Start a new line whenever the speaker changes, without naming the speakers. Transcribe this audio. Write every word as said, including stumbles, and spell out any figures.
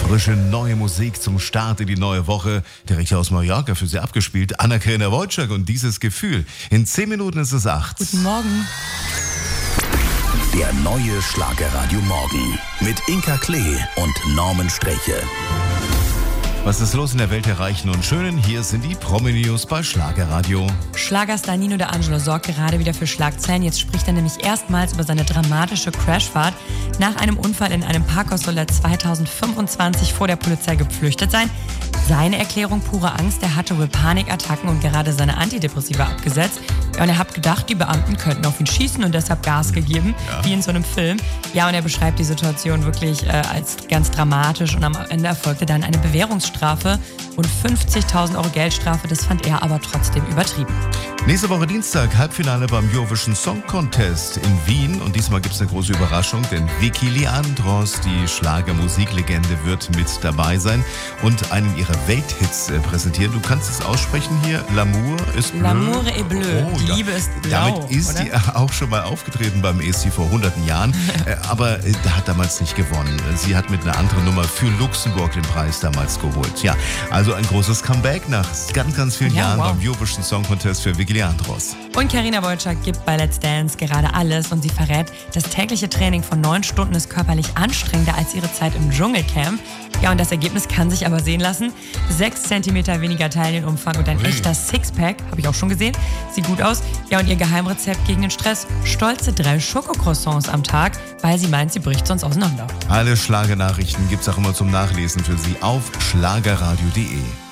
Frische neue Musik zum Start in die neue Woche. Direkt aus Mallorca für Sie abgespielt. Anna-Karina Wojcik und dieses Gefühl. In zehn Minuten ist es acht.
Guten Morgen.
Der neue Schlagerradio Morgen mit Inka Klee und Norman Streche.
Was ist los in der Welt der Reichen und Schönen? Hier sind die Promi-News bei Schlagerradio.
Schlagerstar Nino D'Angelo sorgt gerade wieder für Schlagzeilen. Jetzt spricht er nämlich erstmals über seine dramatische Crashfahrt. Nach einem Unfall in einem Parkhaus soll er zweitausendfünfundzwanzig vor der Polizei geflüchtet sein. Seine Erklärung: pure Angst. Er hatte wohl Panikattacken und gerade seine Antidepressiva abgesetzt. Ja, und er hat gedacht, die Beamten könnten auf ihn schießen und deshalb Gas gegeben, ja. Wie in so einem Film. Ja, und er beschreibt die Situation wirklich äh, als ganz dramatisch und am Ende erfolgte dann eine Bewährungsstrafe und fünfzigtausend Euro Geldstrafe. Das fand er aber trotzdem übertrieben.
Nächste Woche Dienstag Halbfinale beim Eurovision Song Contest in Wien. Und diesmal gibt es eine große Überraschung, denn Vicky Leandros, die Schlagermusiklegende, wird mit dabei sein und einen ihrer Welthits äh, präsentieren. Du kannst es aussprechen hier. L'amour est bleu.
L'amour est bleu.
Oh,
die
ja.
Liebe ist blau.
Damit ist
oder?
die auch schon mal aufgetreten beim E S C vor hunderten Jahren. äh, aber äh, hat damals nicht gewonnen. Sie hat mit einer anderen Nummer für Luxemburg den Preis damals geholt. Ja, also ein großes Comeback nach ganz, ganz vielen
Ja,
Jahren
wow.
beim Eurovision Song Contest für Vicky Leandros.
Und Karina Wojcik gibt bei Let's Dance gerade alles und sie verrät, das tägliche Training von neun Stunden ist körperlich anstrengender als ihre Zeit im Dschungelcamp. Ja, und das Ergebnis kann sich aber sehen lassen. Sechs Zentimeter weniger Teilchenumfang und ein
Ui.
echter Sixpack, habe ich auch schon gesehen, sieht gut aus. Ja, und ihr Geheimrezept gegen den Stress: stolze drei Schokocroissants am Tag, weil sie meint, sie bricht sonst auseinander.
Alle Schlagernachrichten gibt's auch immer zum Nachlesen für Sie auf schlagerradio punkt de.